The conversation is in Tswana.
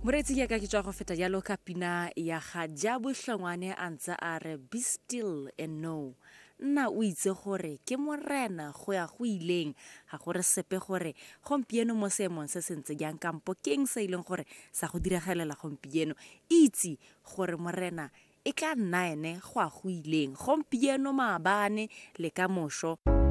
Moretsi ya ka ke tswa go feta jalo ka pina ya ga Jabu Hlongwane a ntse a re be still and know. Nna o itse gore ke morena go ya go ileng ga gore sepe gore gompieno mo seemong se sentse jang kampo ke eng se ileng gore sa go diragalela gompieno. Itse gore morena e tla nna ene go a go ileng gompieno maabane le ka moso.